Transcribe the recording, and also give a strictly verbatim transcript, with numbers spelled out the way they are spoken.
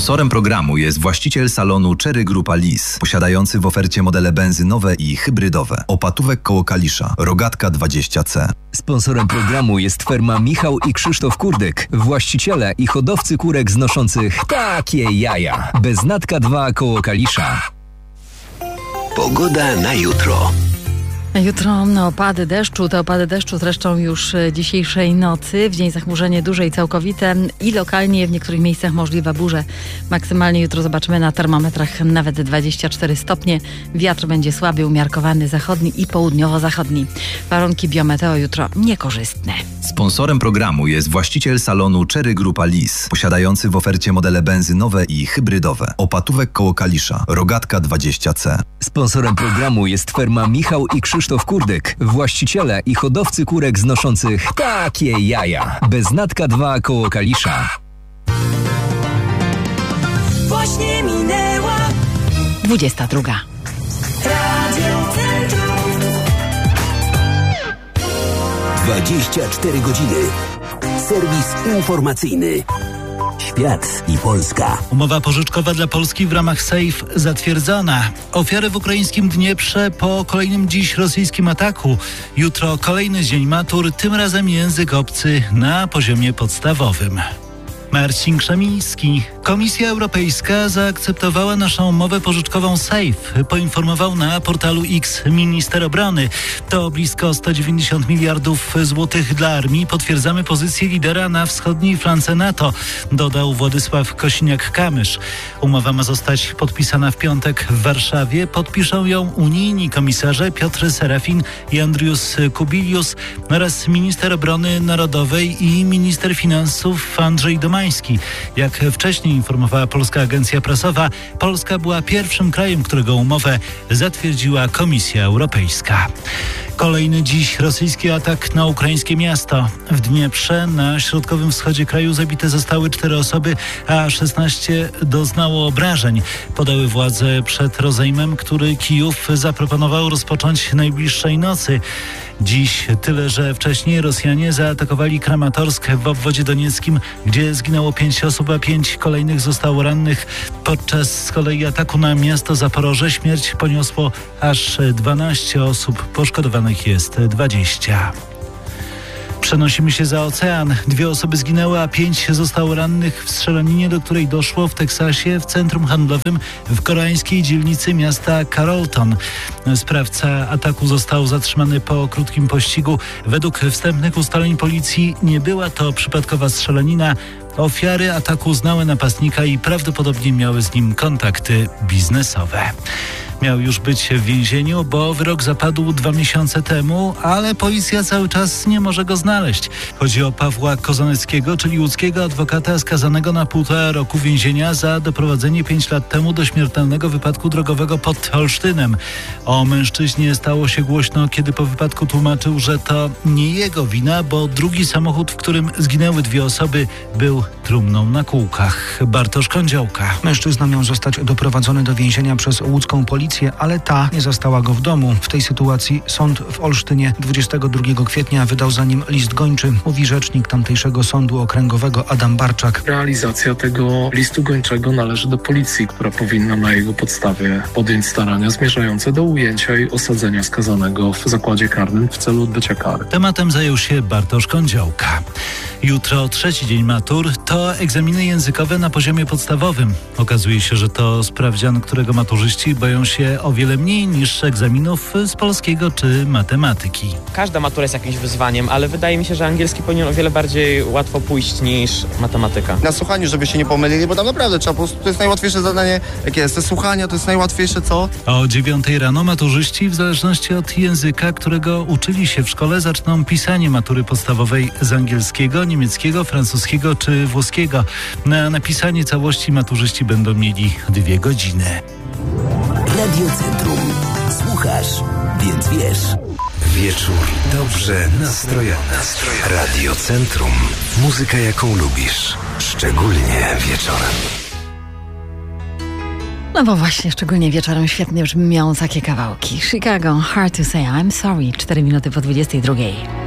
Sponsorem programu jest właściciel salonu Cherry Grupa Lis, posiadający w ofercie modele benzynowe i hybrydowe. Opatówek koło Kalisza, Rogatka dwadzieścia C. Sponsorem programu jest firma Michał i Krzysztof Kurdek, właściciele i hodowcy kurek znoszących takie jaja. Beznatka dwa koło Kalisza. Pogoda na jutro. Jutro no, opady deszczu, te opady deszczu zresztą już dzisiejszej nocy. W dzień zachmurzenie duże i całkowite i lokalnie w niektórych miejscach możliwe burze. Maksymalnie jutro zobaczymy na termometrach nawet dwadzieścia cztery stopnie. Wiatr będzie słaby, umiarkowany zachodni i południowo-zachodni. Warunki biometeo jutro niekorzystne. Sponsorem programu jest właściciel salonu Cherry Grupa Lis, posiadający w ofercie modele benzynowe i hybrydowe. Opatówek koło Kalisza, Rogatka dwadzieścia C. Sponsorem programu jest firma Michał i Krzysztof Kurdek, właściciele i hodowcy kurek znoszących takie jaja. Beznatka dwa koło Kalisza. Właśnie minęła dwudziesta druga. Radio Centrum. dwadzieścia cztery godziny. Serwis informacyjny. Świat i Polska. Umowa pożyczkowa dla Polski w ramach SAFE zatwierdzona. Ofiary w ukraińskim Dnieprze po kolejnym dziś rosyjskim ataku. Jutro kolejny dzień matur, tym razem język obcy na poziomie podstawowym. Marcin Krzemiński. Komisja Europejska zaakceptowała naszą umowę pożyczkową SAFE, poinformował na portalu X minister obrony. To blisko sto dziewięćdziesiąt miliardów złotych dla armii. Potwierdzamy pozycję lidera na wschodniej flance NATO, dodał Władysław Kosiniak-Kamysz. Umowa ma zostać podpisana w piątek w Warszawie. Podpiszą ją unijni komisarze Piotr Serafin i Andrius Kubilius oraz minister obrony narodowej i minister finansów Andrzej Domański. Jak wcześniej informowała polska agencja prasowa, Polska była pierwszym krajem, którego umowę zatwierdziła Komisja Europejska. Kolejny dziś rosyjski atak na ukraińskie miasto. W Dnieprze na środkowym wschodzie kraju zabite zostały cztery osoby, a szesnaście doznało obrażeń. Podały władze przed rozejmem, który Kijów zaproponował rozpocząć najbliższej nocy. Dziś tyle, że wcześniej Rosjanie zaatakowali Kramatorsk w obwodzie donieckim, gdzie zginęło pięć osób, a pięć kolejnych zostało rannych. Podczas z kolei ataku na miasto Zaporoże śmierć poniosło aż dwanaście osób, poszkodowanych jest dwadzieścia. Przenosimy się za ocean. Dwie osoby zginęły, a pięć zostało rannych w strzelaninie, do której doszło w Teksasie w centrum handlowym w koreańskiej dzielnicy miasta Carrollton. Sprawca ataku został zatrzymany po krótkim pościgu. Według wstępnych ustaleń policji nie była to przypadkowa strzelanina. Ofiary ataku znały napastnika i prawdopodobnie miały z nim kontakty biznesowe. Miał już być w więzieniu, bo wyrok zapadł dwa miesiące temu, ale policja cały czas nie może go znaleźć. Chodzi o Pawła Kozaneckiego, czyli łódzkiego adwokata skazanego na półtora roku więzienia za doprowadzenie pięć lat temu do śmiertelnego wypadku drogowego pod Olsztynem. O mężczyźnie stało się głośno, kiedy po wypadku tłumaczył, że to nie jego wina, bo drugi samochód, w którym zginęły dwie osoby, był trumną na kółkach. Bartosz Kądziołka. Mężczyzna miał zostać doprowadzony do więzienia przez łódzką policję, ale ta nie zastała go w domu. W tej sytuacji sąd w Olsztynie dwudziestego drugiego kwietnia wydał za nim list gończy, mówi rzecznik tamtejszego sądu okręgowego Adam Barczak. Realizacja tego listu gończego należy do policji, która powinna na jego podstawie podjąć starania zmierzające do ujęcia i osadzenia skazanego w zakładzie karnym w celu odbycia kary. Tematem zajął się Bartosz Kądziołka. Jutro trzeci dzień matur to egzaminy językowe na poziomie podstawowym. Okazuje się, że to sprawdzian, którego maturzyści boją się o wiele mniej niż egzaminów z polskiego czy matematyki. Każda matura jest jakimś wyzwaniem, ale wydaje mi się, że angielski powinien o wiele bardziej łatwo pójść niż matematyka. Na słuchaniu, żeby się nie pomylili, bo tam naprawdę trzeba po prostu, to jest najłatwiejsze zadanie, jakie jest. Te słuchania to jest najłatwiejsze, co? O dziewiątej rano maturzyści, w zależności od języka, którego uczyli się w szkole, zaczną pisanie matury podstawowej z angielskiego, niemieckiego, francuskiego czy włoskiego. Na napisanie całości maturzyści będą mieli dwie godziny. Radio Centrum. Słuchasz, więc wiesz. Wieczór dobrze nastrojony. Radio Centrum. Muzyka, jaką lubisz. Szczególnie wieczorem. No bo właśnie, szczególnie wieczorem świetnie brzmią takie kawałki. Chicago, Hard to Say I'm Sorry, cztery minuty po dwudziestej drugiej.